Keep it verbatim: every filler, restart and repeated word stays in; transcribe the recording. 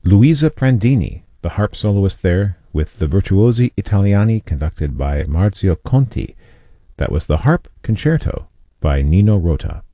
Luisa Prandini, the harp soloist there, with the Virtuosi Italiani conducted by Marzio Conti. That was the Harp Concerto by Nino Rota.